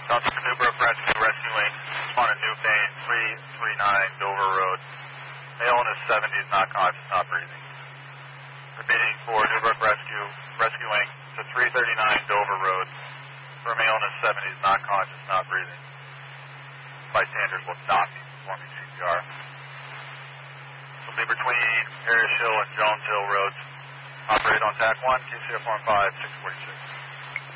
South Newbrook Rescue, rescuing on a New Bane, 339 Dover Road. Male in his 70s, not conscious, not breathing. Repeating for Newbrook Rescue, rescuing to 339 Dover Road. For a male in his 70s, not conscious, not breathing. Bystanders will not be performing CPR. Will be between Harris Hill and Jones Hill Roads. Operate on TAC 1, QCF 15, 646.